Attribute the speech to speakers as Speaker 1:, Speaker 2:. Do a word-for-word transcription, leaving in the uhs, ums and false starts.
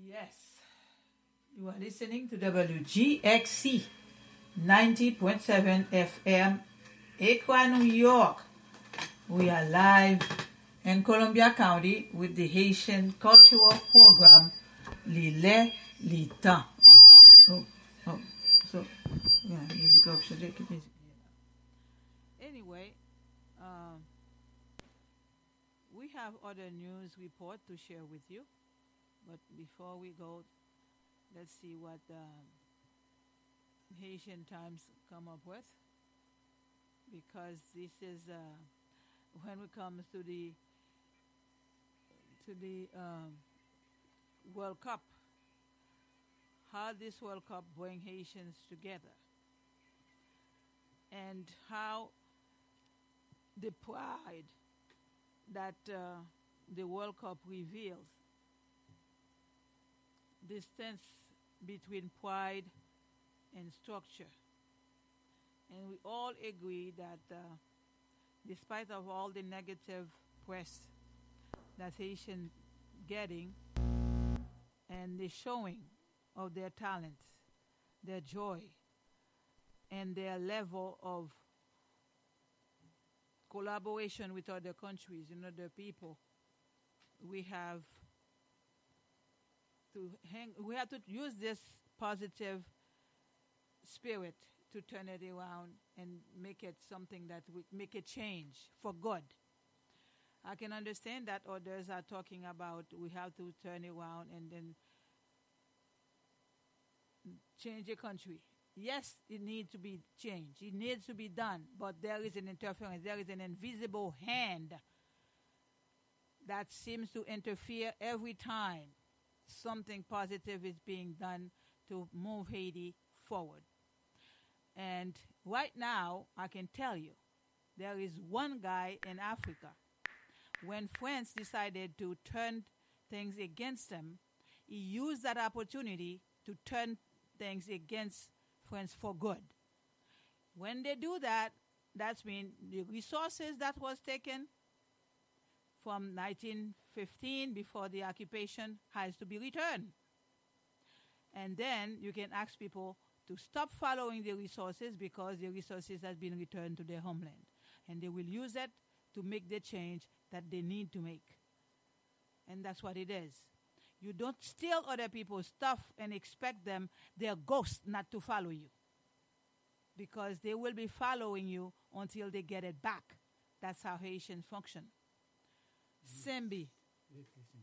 Speaker 1: Yes, you are listening to W G X C ninety point seven F M, Aqua, New York. We are live in Columbia County with the Haitian Cultural Program Lile Litan. Oh, oh, so, yeah, music option. Keep music. Anyway, um, we have other news report to share with you. But before we go, let's see what um, Haitian Times come up with, because this is uh, when we come to the to the um, World Cup, how this World Cup bring Haitians together, and how the pride that uh, the World Cup reveals, distance between pride and structure. And we all agree that uh, despite of all the negative press that Haitian getting, and the showing of their talents, their joy, and their level of collaboration with other countries and other people, we have to hang, we have to use this positive spirit to turn it around and make it something that would make a change for good. I can understand that others are talking about we have to turn around and then change the country. Yes, it needs to be changed. It needs to be done, but there is an interference. There is an invisible hand that seems to interfere every time something positive is being done to move Haiti forward. And right now, I can tell you, there is one guy in Africa. When France decided to turn things against him, he used that opportunity to turn things against France for good. When they do that, that's mean the resources that was taken from nineteen fifteen, before the occupation, has to be returned. And then you can ask people to stop following the resources, because the resources has been returned to their homeland. And they will use it to make the change that they need to make. And that's what it is. You don't steal other people's stuff and expect them, their ghosts, not to follow you, because they will be following you until they get it back. That's how Haitians function. Mm-hmm. Sembi.